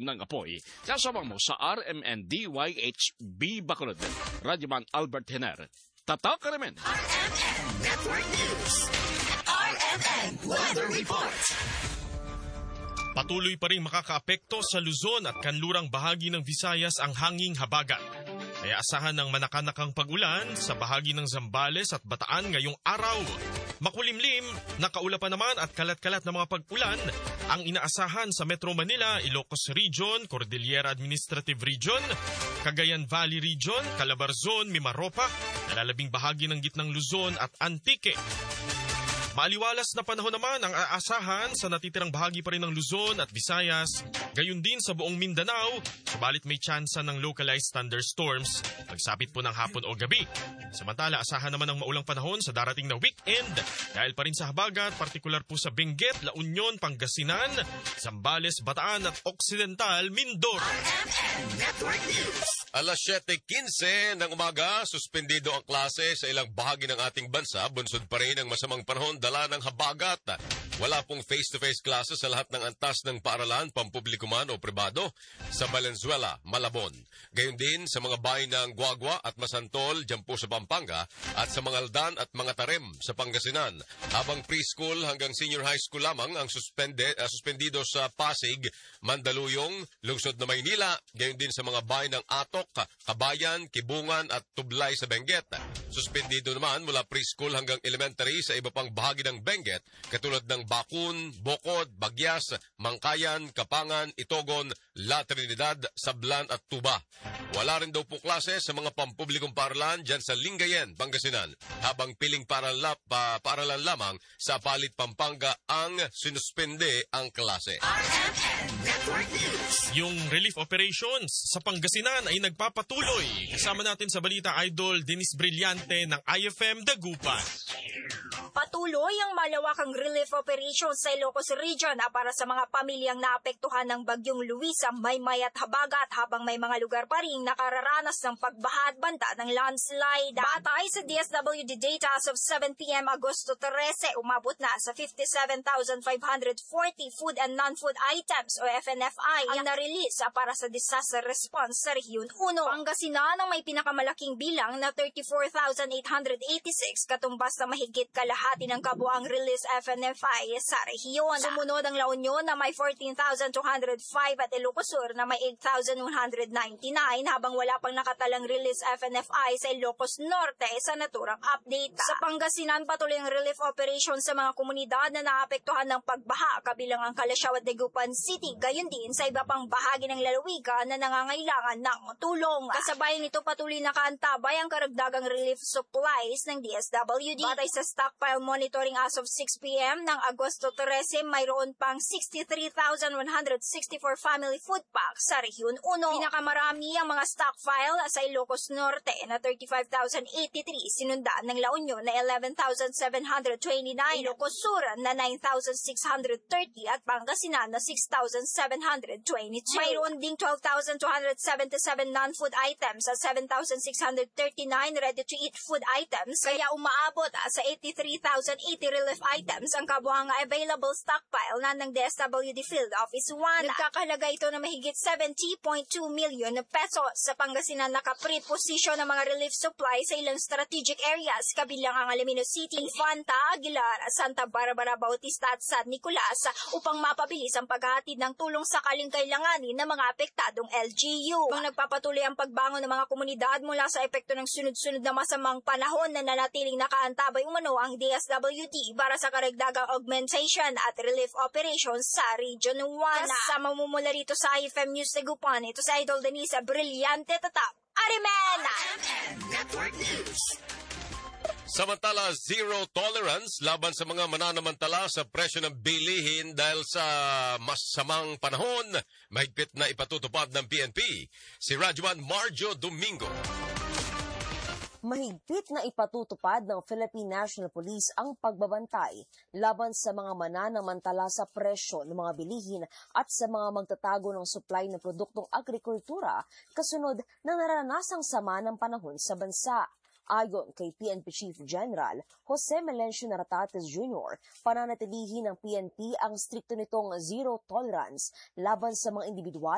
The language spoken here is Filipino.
ng apoy. Kasama mo sa RMNDYHB Bacolod. Radyoman Albert Hener. Tatak Karamen. RMN Network News. RMN Weather Report. Patuloy pa rin makakaapekto sa Luzon at kanlurang bahagi ng Visayas ang hanging habagat. Kaya asahan ng manakanakang pag-ulan sa bahagi ng Zambales at Bataan ngayong araw. Makulimlim, nakaulapan naman at kalat-kalat na mga pag-ulan ang inaasahan sa Metro Manila, Ilocos Region, Cordillera Administrative Region, Cagayan Valley Region, Calabarzon, Mimaropa, nalalabing bahagi ng gitnang Luzon at Antique. Maaliwalas na panahon naman ang aasahan sa natitirang bahagi pa rin ng Luzon at Visayas, gayon din sa buong Mindanao, subalit may tsansa ng localized thunderstorms pagsapit po ng hapon o gabi. Samantala, asahan naman ang maulang panahon sa darating na weekend dahil pa rin sa habagat, partikular po sa Benguet, La Union, Pangasinan, Zambales, Bataan at Occidental, Mindoro. Alas 7:15 ng umaga, suspendido ang klase sa ilang bahagi ng ating bansa. Bunsod pa rin ang masamang panahon, dala ng habagat. Wala pong face-to-face classes sa lahat ng antas ng paaralan, pampubliko man o pribado, sa Valenzuela, Malabon. Gayon din sa mga bayan ng Guagua at Masantol, dyan po sa Pampanga, at sa mga Aldan at mga Tarem sa Pangasinan. Habang preschool hanggang senior high school lamang ang suspendido sa Pasig, Mandaluyong, lungsod na Maynila, gayon din sa mga bayan ng Atok, Kabayan, Kibungan at Tublay sa Benguet. Suspendido naman mula preschool hanggang elementary sa iba pang bahagi ng Benguet, katulad ng Bakun, Bokod, Bagyas, Mangkayan, Kapangan, Itogon, La Trinidad, Sablan at Tuba. Wala rin daw po klase sa mga pampublikong paaralan dyan sa Lingayen, Pangasinan, habang piling paaralan lamang sa Palit, Pampanga ang sinuspende ang klase. Yung relief operations sa Pangasinan ay nagpapatuloy. Kasama natin sa balita, Idol Dennis Brillante ng IFM Dagupan. Patuloy ang malawakang relief operations sa Ilocos Region para sa mga pamilyang naapektuhan ng Bagyong Luisa, Maymay at Habagat, habang may mga lugar pa rin nakararanas ng pagbaha at banta ng landslide. Batay sa DSWD data as of 7 p.m. Agosto 13, umabot na sa 57,540 food and non-food items o FNFI ang na-release para sa disaster response sa Rehiyon 1. Pangasinan ang may pinakamalaking bilang na 34,886, katumbas na mahigit kalahati ng kabuang release FNFI sa rehiyon. Sumunod ang La Union na may 14,205 at Ilocos Sur na may 8,199, habang wala pang nakatalang release FNFI sa Ilocos Norte sa naturang update. Sa Pangasinan, patuloy ang relief operation sa mga komunidad na naapektuhan ng pagbaha, kabilang ang Calasiao at Dagupan City, gayon din sa iba pang bahagi ng lalawigan na nangangailangan ng tulong. Kasabay nito, patuloy nakaantabay ang karagdagang relief supplies ng DSWD. Batay sa stockpile monitoring as of 6 p.m. ng Agosto 13, mayroon pang 63,164 family food packs sa Rehiyon 1. Pinakamarami ang mga stockpile sa Ilocos Norte na 35,083, sinundan ng La Union na 11,729, Ilocos Sur na 9,630 at Pangasinan na 6,722. Mayroon ding 12,277 non-food items at 7,639 ready-to-eat food items, kaya umaabot sa 83,080 relief items ang kabuhang available stockpile na ng DSWD Field Office 1. Nagkakahalaga ito na mahigit 70.2 million pesos. Sa Pangasinan, naka-pre-position ng mga relief supply sa ilang strategic areas, kabilang ang Alamino City, Infanta, Aguilar, Santa Barbara, Bautista at San Nicolas, upang mapabilis ang paghahatid ng tulong sakaling kailanganin ng mga apektadong LGU. Kung nagpapatuloy ang pagbangon ng mga komunidad mula sa epekto ng sunod-sunod na masamang panahon, na nanatiling nakaantabay umano ang DSWD para sa karagdagang augmentation at relief operations sa Region 1. Kasama mo mula rito sa IFM News Dagupan, ito sa Idol Denise Brillante Tatak Arimena. Samantala, zero tolerance laban sa mga mananamantala sa presyo ng bilihin dahil sa masamang panahon. Mahigpit na ipatutupad ng PNP. Si Radyoman Marjo Domingo. Mahigpit na ipatutupad ng Philippine National Police ang pagbabantay laban sa mga mananamantala sa presyo ng mga bilihin at sa mga magtatago ng supply ng produktong agrikultura kasunod ng naranasang sama ng panahon sa bansa. Ayon kay PNP Chief General Jose Melencio Naratates Jr., pananatilihin ng PNP ang strikto nitong zero tolerance laban sa mga individual